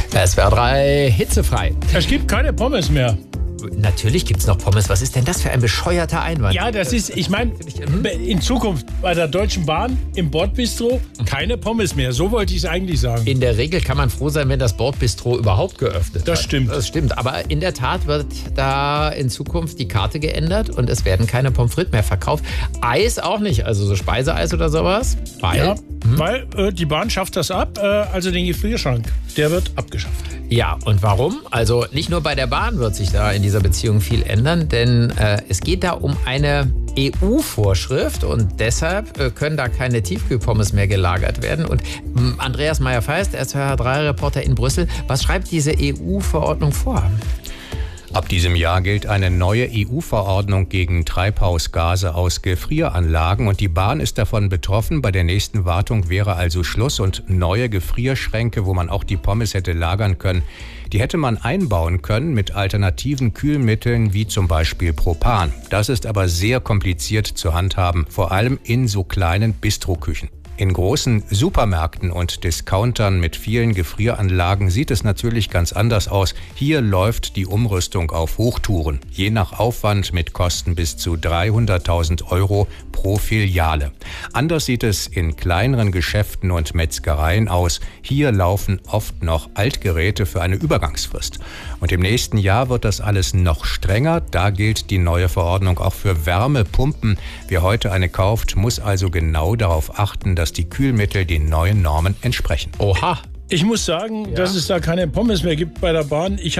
SWR 3 hitzefrei. Es gibt keine Pommes mehr. Natürlich gibt es noch Pommes. Was ist denn das für ein bescheuerter Einwand? Ja, das ist, ich meine, in Zukunft bei der Deutschen Bahn im Bordbistro keine Pommes mehr. So wollte ich es eigentlich sagen. In der Regel kann man froh sein, wenn das Bordbistro überhaupt geöffnet Das hat. stimmt. Das stimmt. Aber in der Tat wird da in Zukunft die Karte geändert und es werden keine Pommes frites mehr verkauft. Eis auch nicht, also so Speiseeis oder sowas. Weil die Bahn schafft das ab, also den Gefrierschrank, der wird abgeschafft. Ja, und warum? Also nicht nur bei der Bahn wird sich da in dieser Beziehung viel ändern, denn es geht da um eine EU-Vorschrift und deshalb können da keine Tiefkühlpommes mehr gelagert werden. Und Andreas Meyer-Feist, SWR3-Reporter in Brüssel, was schreibt diese EU-Verordnung vor? Ab diesem Jahr gilt eine neue EU-Verordnung gegen Treibhausgase aus Gefrieranlagen und die Bahn ist davon betroffen. Bei der nächsten Wartung wäre also Schluss und neue Gefrierschränke, wo man auch die Pommes hätte lagern können, die hätte man einbauen können mit alternativen Kühlmitteln wie zum Beispiel Propan. Das ist aber sehr kompliziert zu handhaben, vor allem in so kleinen Bistroküchen. In großen Supermärkten und Discountern mit vielen Gefrieranlagen sieht es natürlich ganz anders aus. Hier läuft die Umrüstung auf Hochtouren, je nach Aufwand mit Kosten bis zu 300.000 € pro Filiale. Anders sieht es in kleineren Geschäften und Metzgereien aus. Hier laufen oft noch Altgeräte für eine Übergangsfrist. Und im nächsten Jahr wird das alles noch strenger. Da gilt die neue Verordnung auch für Wärmepumpen. Wer heute eine kauft, muss also genau darauf achten, dass die Kühlmittel den neuen Normen entsprechen. Oha! Ich muss sagen, dass es da keine Pommes mehr gibt bei der Bahn.